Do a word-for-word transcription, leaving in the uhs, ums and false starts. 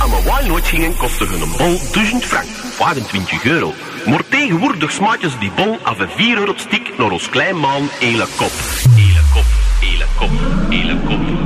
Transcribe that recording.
aan mijn walnoot gingen kosten hun een bol duizend frank, vijfentwintig euro. Maar tegenwoordig smaakjes die bol af een vier euro stik naar ons klein maan hele kop. Hele kop, hele kop, hele kop.